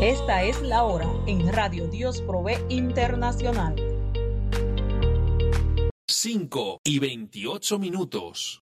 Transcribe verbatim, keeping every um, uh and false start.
Esta es la hora en Radio Dios Provee Internacional. cinco y veintiocho minutos.